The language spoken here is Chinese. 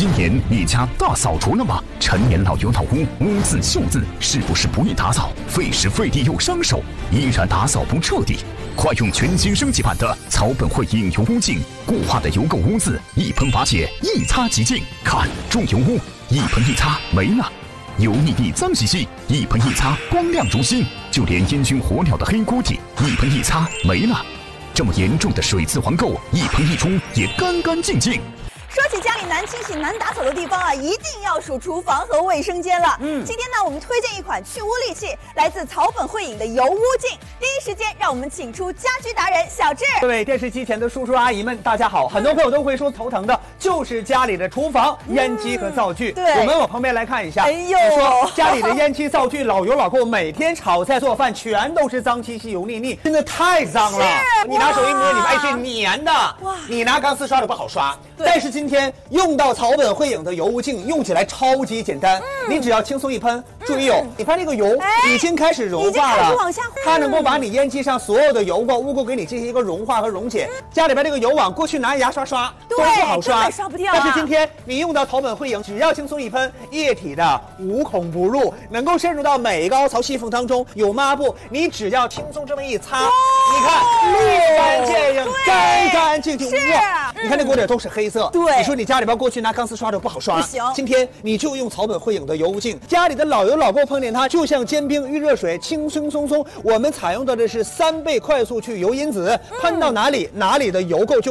今年你家大扫除了吗？陈年老油老屋，污渍锈渍，是不是不易打扫，费时费力又伤手，依然打扫不彻底？快用全新升级版的草本汇隐油污净，固化的油垢污渍一喷瓦解，一擦即净。看，重油污一喷一擦没了，油腻腻脏兮兮，一喷一擦光亮如新。就连烟熏火燎的黑锅底，一喷一擦没了。这么严重的水渍黄垢，一喷一冲也干干净净。 说起家里难清洗、难打扫的地方啊，一定要数厨房和卫生间了。今天呢，我们推荐一款去污利器，来自草本汇隐的油污净。第一时间，让我们请出家居达人小智。 各位电视机前的叔叔阿姨们，大家好！很多朋友都会说头疼的就是家里的厨房、烟机和灶具。 对， 我们往旁边来看一下。 哎呦， 你说家里的烟机、灶具老油老垢，每天炒菜做饭全都是脏兮兮、油腻腻，真的太脏了。你拿手一摸，你们是粘的。哇！你拿钢丝刷的不好刷。但是今天用到草本汇隐的油污净，用起来超级简单。你只要轻松一喷，注意哦，你看这个油已经开始融化了，它能够把你烟机上所有的油垢、污垢给你进行一个融化和溶解。家里边这个油网，过去拿牙刷刷都不好刷， 刷不掉。 但是今天你用到草本汇隐，只要轻松一喷，液体的无孔不入，能够渗入到每一个凹槽细缝当中。有抹布，你只要轻松这么一擦，你看立竿见影，干干净净。哇，你看这锅底都是黑色。对，你说你家里边过去拿钢丝刷的不好刷，不行。今天你就用草本汇隐的油污净，家里的老油老垢碰见它，就像煎饼遇热水，轻轻松松。我们采用的是3倍快速去油因子，喷到哪里，哪里的油垢就